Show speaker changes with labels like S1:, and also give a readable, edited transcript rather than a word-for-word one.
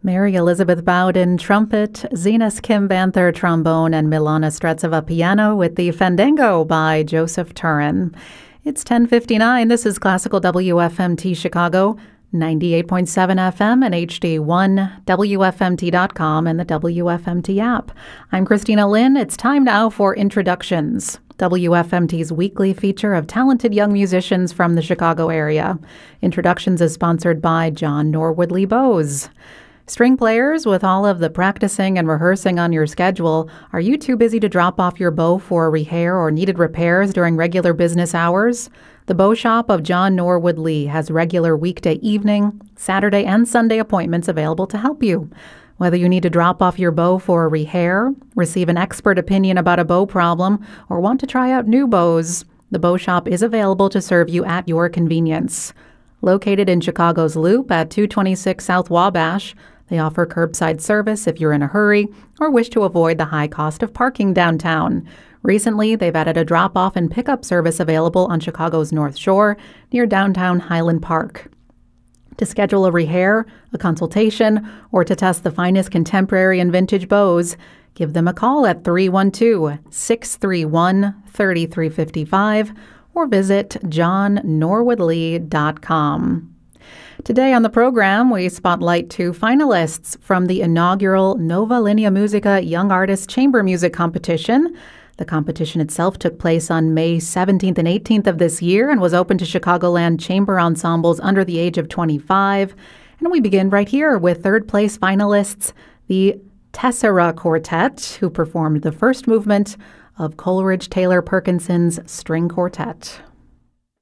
S1: Mary Elizabeth Bowden, trumpet, Zenas Kim Banther, trombone, and Milana Stretsova, piano, with the Fandango by Joseph Turin. It's 10:59. This is Classical WFMT Chicago, 98.7 FM and HD1, WFMT.com, and the WFMT app. I'm Christina Lynn. It's time now for Introductions, WFMT's weekly feature of talented young musicians from the Chicago area. Introductions is sponsored by John Norwood Lee Bose. String players, with all of the practicing and rehearsing on your schedule, are you too busy to drop off your bow for a rehair or needed repairs during regular business hours? The Bow Shop of John Norwood Lee has regular weekday evening, Saturday, and Sunday appointments available to help you. Whether you need to drop off your bow for a rehair, receive an expert opinion about a bow problem, or want to try out new bows, the Bow Shop is available to serve you at your convenience. Located in Chicago's Loop at 226 South Wabash, they offer curbside service if you're in a hurry or wish to avoid the high cost of parking downtown. Recently, they've added a drop-off and pickup service available on Chicago's North Shore near downtown Highland Park. To schedule a rehair, a consultation, or to test the finest contemporary and vintage bows, give them a call at 312-631-3355 or visit johnnorwoodlee.com. Today on the program, we spotlight two finalists from the inaugural Nova Linea Musica Young Artist Chamber Music Competition. The competition itself took place on May 17th and 18th of this year and was open to Chicagoland chamber ensembles under the age of 25. And we begin right here with third-place finalists, the Tessera Quartet, who performed the first movement of Coleridge Taylor Perkinson's String Quartet.